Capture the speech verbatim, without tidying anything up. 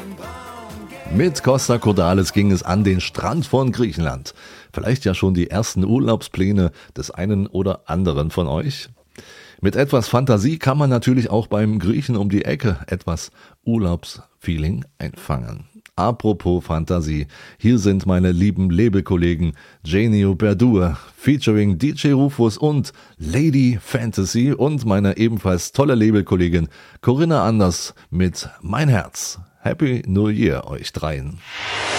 Mit Costa Cordalis ging es an den Strand von Griechenland. Vielleicht ja schon die ersten Urlaubspläne des einen oder anderen von euch. Mit etwas Fantasie kann man natürlich auch beim Griechen um die Ecke etwas Urlaubsfeeling einfangen. Apropos Fantasie, hier sind meine lieben Labelkollegen Genio Berdur featuring D J Rufus und Lady Fantasy und meine ebenfalls tolle Labelkollegin Corinna Anders mit Mein Herz. Happy New Year euch dreien.